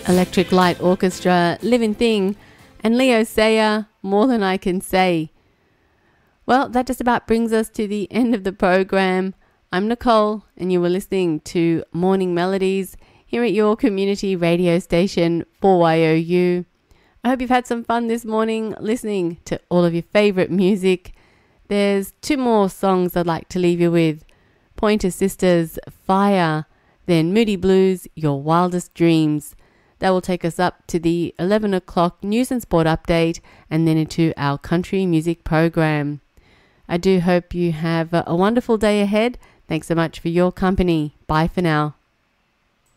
Electric Light Orchestra, Living Thing, and Leo Sayer, More Than I Can Say. Well, that just about brings us to the end of the program. I'm Nicole, and you were listening to Morning Melodies here at your community radio station 4YOU. I hope you've had some fun this morning listening to all of your favourite music. There's 2 more songs I'd like to leave you with. Pointer Sisters, Fire, then Moody Blues, Your Wildest Dreams. That will take us up to the 11 o'clock news and sport update and then into our country music program. I do hope you have a wonderful day ahead. Thanks so much for your company. Bye for now.